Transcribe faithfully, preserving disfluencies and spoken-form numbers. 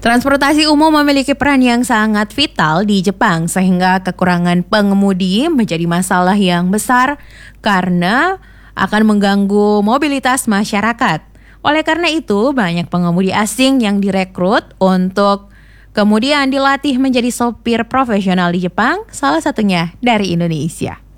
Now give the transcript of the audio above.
Transportasi umum memiliki peran yang sangat vital di Jepang sehingga kekurangan pengemudi menjadi masalah yang besar karena akan mengganggu mobilitas masyarakat. Oleh karena itu, banyak pengemudi asing yang direkrut untuk kemudian dilatih menjadi sopir profesional di Jepang, salah satunya dari Indonesia.